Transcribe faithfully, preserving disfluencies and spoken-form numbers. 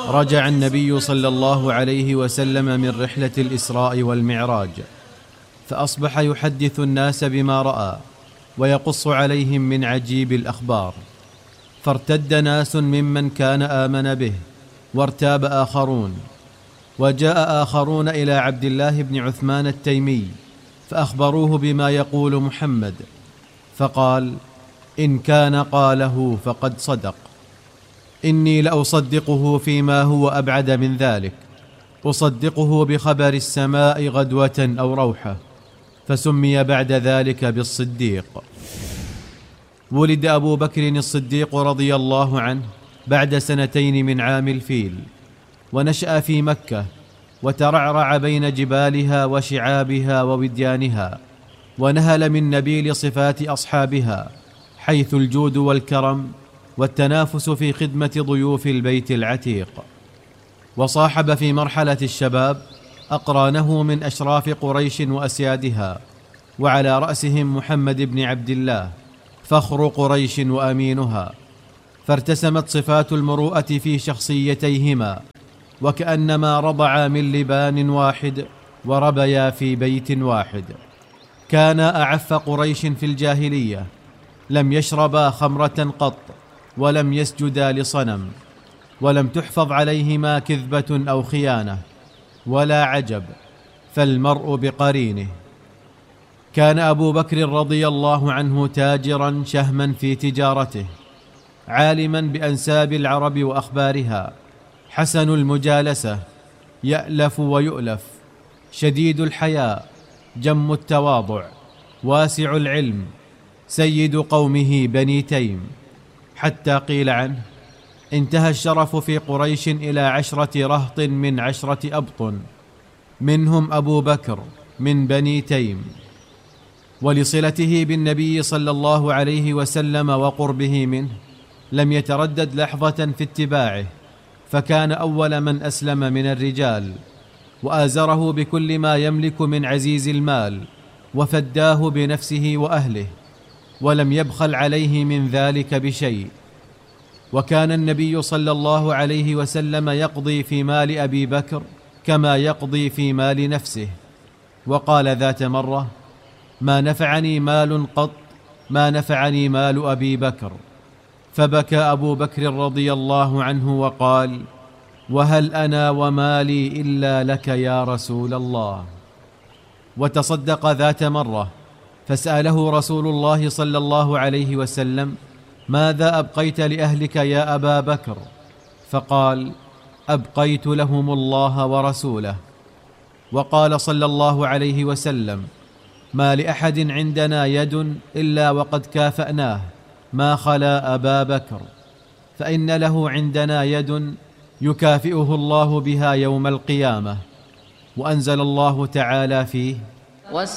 رجع النبي صلى الله عليه وسلم من رحلة الإسراء والمعراج، فأصبح يحدث الناس بما رأى ويقص عليهم من عجيب الأخبار، فارتد ناس ممن كان آمن به وارتاب آخرون، وجاء آخرون إلى عبد الله بن عثمان التيمي فأخبروه بما يقول محمد، فقال: إن كان قاله فقد صدق، إني لأصدقه فيما هو أبعد من ذلك، أصدقه بخبر السماء غدوة أو روحة، فسمي بعد ذلك بالصديق. ولد أبو بكر الصديق رضي الله عنه بعد سنتين من عام الفيل، ونشأ في مكة، وترعرع بين جبالها وشعابها ووديانها، ونهل من نبيل صفات أصحابها، حيث الجود والكرم والتنافس في خدمة ضيوف البيت العتيق. وصاحب في مرحلة الشباب أقرانه من أشراف قريش وأسيادها، وعلى رأسهم محمد بن عبد الله فخر قريش وأمينها، فارتسمت صفات المروءة في شخصيتيهما، وكأنما رضعا من لبان واحد وربيا في بيت واحد. كانا أعف قريش في الجاهلية، لم يشربا خمرة قط، ولم يسجدا لصنم، ولم تحفظ عليهما كذبة أو خيانة، ولا عجب، فالمرء بقرينه. كان أبو بكر رضي الله عنه تاجرا شهما في تجارته، عالما بأنساب العرب وأخبارها، حسن المجالسة، يألف ويؤلف، شديد الحياء، جم التواضع، واسع العلم، سيد قومه بني تيم، حتى قيل عنه: انتهى الشرف في قريش إلى عشرة رهط من عشرة أبطن، منهم أبو بكر من بني تيم. ولصلته بالنبي صلى الله عليه وسلم وقربه منه لم يتردد لحظة في اتباعه، فكان أول من أسلم من الرجال، وآزره بكل ما يملك من عزيز المال، وفداه بنفسه وأهله، ولم يبخل عليه من ذلك بشيء. وكان النبي صلى الله عليه وسلم يقضي في مال أبي بكر كما يقضي في مال نفسه، وقال ذات مرة: ما نفعني مال قط ما نفعني مال أبي بكر. فبكى أبو بكر رضي الله عنه وقال: وهل أنا ومالي إلا لك يا رسول الله. وتصدق ذات مرة، فسأله رسول الله صلى الله عليه وسلم: ماذا أبقيت لأهلك يا أبا بكر؟ فقال: أبقيت لهم الله ورسوله. وقال صلى الله عليه وسلم: ما لأحد عندنا يد إلا وقد كافأناه ما خلا أبا بكر، فإن له عندنا يد يكافئه الله بها يوم القيامة. وأنزل الله تعالى فيه: